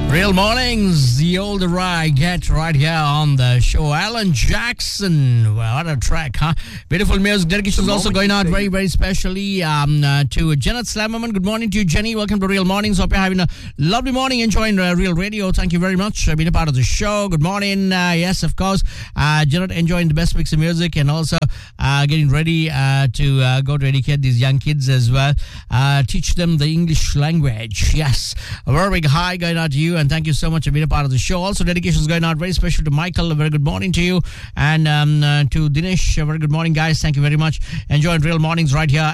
Real Mornings, the older I get right here on the show. Alan Jackson, well, what a track, huh? Beautiful music. Dedication is also going out very, very specially to Janet Slammerman. Good morning to you, Jenny. Welcome to Real Mornings. Hope you're having a lovely morning enjoying Real Radio. Thank you very much for being a part of the show. Good morning. Yes, of course. Janet enjoying the best mix of music and also getting ready to go to educate these young kids as well. Teach them the English language. Yes. A very big hi going out to you. And thank you so much for being a part of the show. Also, dedications going out very special to Michael. A very good morning to you. And to Dinesh, a very good morning, guys. Thank you very much. Enjoying Real Mornings right here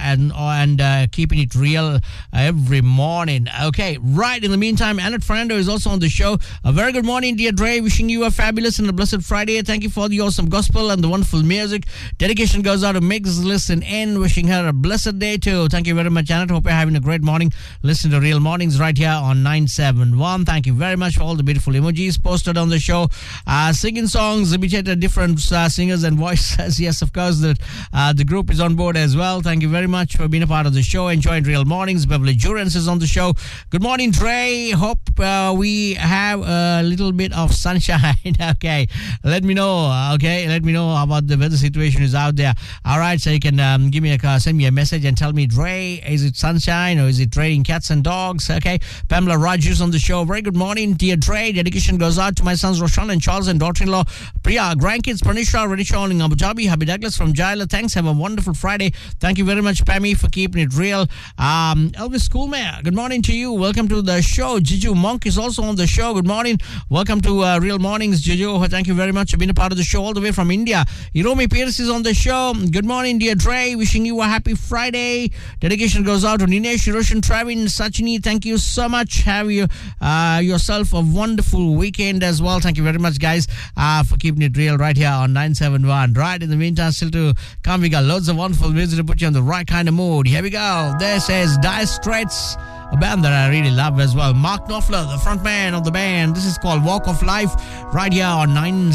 and keeping it real every morning. Okay, right. In the meantime, Annette Fernando is also on the show. A very good morning, dear Dre. Wishing you a fabulous and a blessed Friday. Thank you for the awesome gospel and the wonderful music. Dedication goes out to Migs Listen In. Wishing her a blessed day too. Thank you very much, Annette. Hope you're having a great morning. Listen to Real Mornings right here on 971. Thank you very much for all the beautiful emojis posted on the show. Singing songs, imitated different singers and voices. Yes, of course, the group is on board as well. Thank you very much for being a part of the show. Enjoying Real Mornings. Beverly Jurens is on the show. Good morning, Dre. Hope we have a little bit of sunshine. Okay, let me know. Okay, let me know about the weather situation is out there. All right, so you can send me a message and tell me, Dre, is it sunshine or is it raining cats and dogs? Okay, Pamela Rogers on the show. Very good morning, dear Dre. Dedication goes out to my sons Roshan and Charles and daughter-in-law Priya, grandkids Pranisha, Radisha in Abu Dhabi, Happy Douglas from Jaila. Thanks. Have a wonderful Friday. Thank you very much, Pammy, for keeping it real. Elvis Schoolmare, good morning to you. Welcome to the show. Jiju Monk is also on the show. Good morning. Welcome to Real Mornings, Jiju. Thank you very much for being a part of the show all the way from India. Hiromi Pierce is on the show. Good morning, dear Dre. Wishing you a happy Friday. Dedication goes out to Ninesh, Roshan, Travin, Sachini. Thank you so much. Have you yourself a wonderful weekend as well. Thank you very much, guys, for keeping it real right here on 971. Right, in the meantime, still to come, we got loads of wonderful music to put you on the right kind of mood. Here we go. This is Dire Straits, a band that I really love as well. Mark Knopfler, the front man of the band. This is called Walk of Life right here on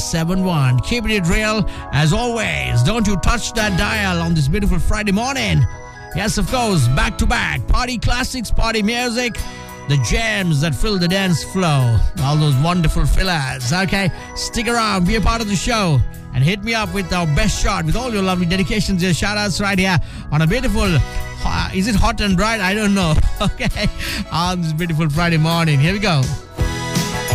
971. Keeping it real as always. Don't you touch that dial on this beautiful Friday morning. Yes, of course, back to back. Party classics, party music, the jams that fill the dance floor. All those wonderful fillers. Okay, stick around, be a part of the show, and hit me up with our best shot with all your lovely dedications, your shout outs right here on a beautiful, is it hot and bright? I don't know. Okay, on this beautiful Friday morning. Here we go.